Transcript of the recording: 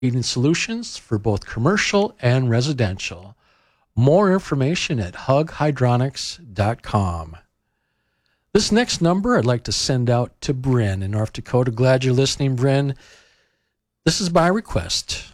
heating solutions for both commercial and residential. More information at hughydronics.com. This next number I'd like to send out to Bryn in North Dakota. Glad you're listening, Bryn. This is by request.